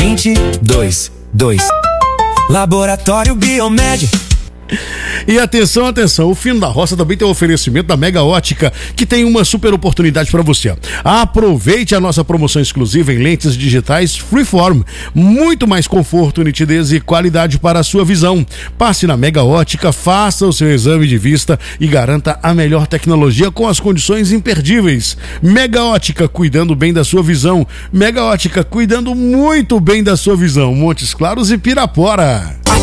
222. Laboratório Biomed. E atenção, o Fino da Roça também tem um oferecimento da Mega Ótica, que tem uma super oportunidade para você. Aproveite a nossa promoção exclusiva em lentes digitais Freeform. Muito mais conforto, nitidez e qualidade para a sua visão. Passe na Mega Ótica, faça o seu exame de vista e garanta a melhor tecnologia com as condições imperdíveis. Mega Ótica, cuidando bem da sua visão. Mega Ótica, cuidando muito bem da sua visão. Montes Claros e Pirapora.